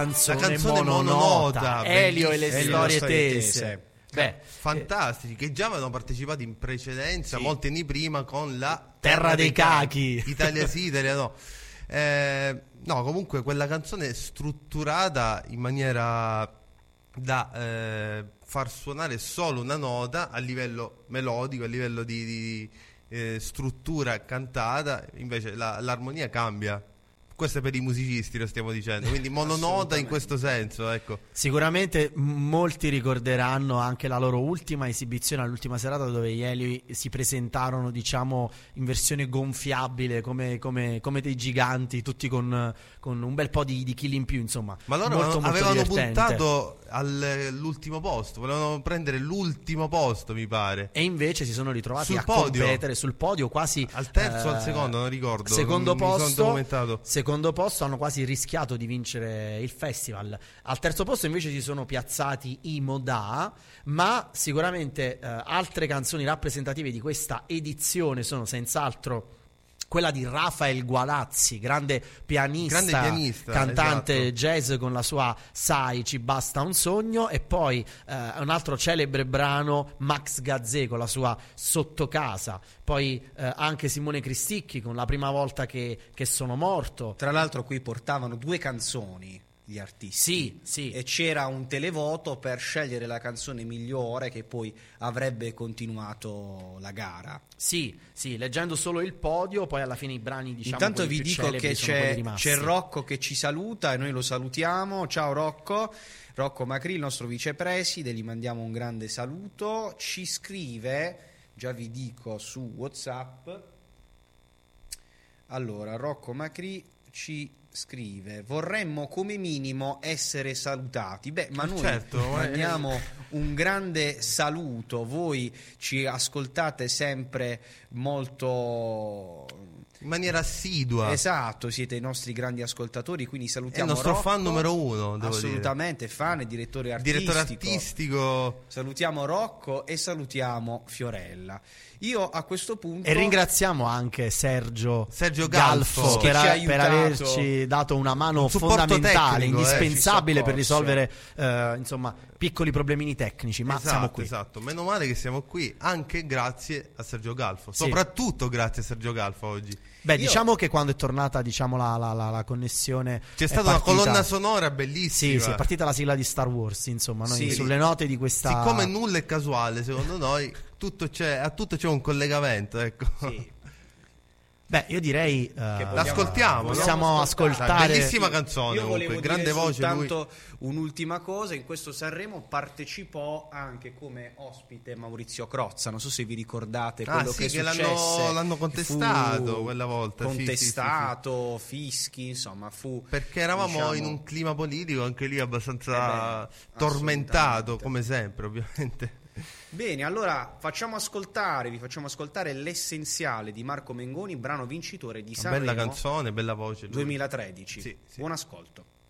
La canzone mononota, Elio e le bellissima. storie tese. Beh, fantastici, che già avevano partecipato in precedenza, sì, molti anni prima, con la Terra dei Cachi. Italia sì, Italia no. No, comunque quella canzone è strutturata in maniera da far suonare solo una nota a livello melodico, a livello di struttura cantata, invece l'armonia cambia. Questo è per i musicisti, lo stiamo dicendo, quindi mononota in questo senso, ecco. Sicuramente molti ricorderanno anche la loro ultima esibizione, all'ultima serata, dove gli Elio si presentarono, diciamo, in versione gonfiabile come dei giganti, tutti con un bel po' di chili in più, insomma. Ma loro molto avevano divertente. puntato all'ultimo posto, volevano prendere l'ultimo posto, mi pare. E invece si sono ritrovati sul a podio, competere sul podio, quasi al terzo o al secondo, non ricordo. Secondo mi sono posto, documentato. secondo posto, hanno quasi rischiato di vincere il festival. Al terzo posto invece si sono piazzati i Modà, ma sicuramente altre canzoni rappresentative di questa edizione sono senz'altro quella di Rafael Gualazzi, grande pianista, cantante, esatto, jazz, con la sua Sai, ci basta un sogno, e poi un altro celebre brano, Max Gazzè con la sua Sottocasa, poi anche Simone Cristicchi con La prima volta che sono morto. Tra l'altro qui portavano 2 canzoni gli artisti, sì, e c'era un televoto per scegliere la canzone migliore che poi avrebbe continuato la gara. Sì, leggendo solo il podio, poi alla fine i brani, diciamo, intanto vi più dico celebri che sono quelli rimasti. c'è Rocco che ci saluta e noi lo salutiamo. Ciao Rocco Macri, il nostro vicepreside, gli mandiamo un grande saluto. Ci scrive, già vi dico, su WhatsApp. Allora, Rocco Macri ci scrive: vorremmo come minimo essere salutati. Beh, ma noi mandiamo un grande saluto. Voi ci ascoltate sempre molto in maniera assidua. Esatto, siete i nostri grandi ascoltatori, quindi salutiamo il nostro Rocco, fan numero 1, assolutamente dire. Fan e direttore artistico. Salutiamo Rocco e salutiamo Fiorella. Io a questo punto, e ringraziamo anche Sergio Galfo per averci dato una mano fondamentale, tecnico, indispensabile per risolvere insomma, piccoli problemini tecnici, ma siamo qui. Esatto, meno male che siamo qui, anche grazie a Sergio Galfo, soprattutto grazie a Sergio Galfo oggi. Beh, diciamo che quando è tornata, diciamo, la connessione, c'è stata una colonna sonora bellissima. Sì, è partita la sigla di Star Wars, insomma, noi sulle note di questa. Siccome nulla è casuale, secondo noi, a tutto c'è un collegamento, ecco. Sì. Beh, io direi l'ascoltiamo, possiamo ascoltare. Bellissima canzone, io comunque, grande voce. Soltanto un'ultima cosa: in questo Sanremo partecipò anche come ospite Maurizio Crozza. Non so se vi ricordate quello che successe. L'hanno contestato quella volta. Contestato, fischi, insomma, fu. Perché eravamo in un clima politico anche lì abbastanza tormentato, come sempre, ovviamente. Bene, allora vi facciamo ascoltare L'essenziale di Marco Mengoni, brano vincitore di Sanremo. Bella canzone, bella voce. 2013. Sì. Buon ascolto.